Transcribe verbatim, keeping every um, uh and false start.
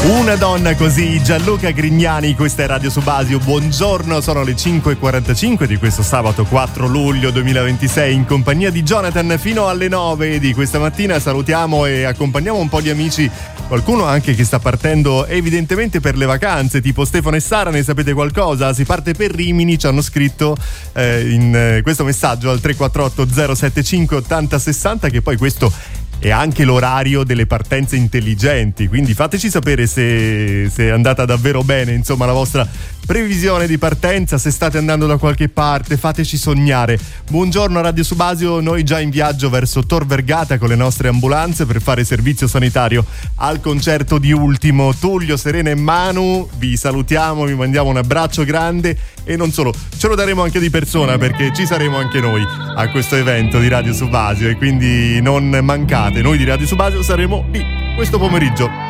Una donna così, Gianluca Grignani, questa è Radio Subasio, buongiorno, sono le cinque e quarantacinque di questo sabato quattro luglio duemilaventisei in compagnia di Jonathan fino alle nove di questa mattina. Salutiamo e accompagniamo un po' di amici, qualcuno anche che sta partendo evidentemente per le vacanze, tipo Stefano e Sara, ne sapete qualcosa? Si parte per Rimini, ci hanno scritto eh, in eh, questo messaggio al tre quattro otto zero sette cinque ottanta sessanta, che poi questo e anche l'orario delle partenze intelligenti, quindi fateci sapere se, se è andata davvero bene, insomma, la vostra previsione di partenza, se state andando da qualche parte, fateci sognare. Buongiorno a Radio Subasio, noi già in viaggio verso Tor Vergata con le nostre ambulanze per fare servizio sanitario al concerto di Ultimo. Tullio, Serena e Manu, vi salutiamo, vi mandiamo un abbraccio grande e non solo, ce lo daremo anche di persona perché ci saremo anche noi a questo evento di Radio Subasio e quindi non mancate, noi di Radio Subasio saremo lì questo pomeriggio.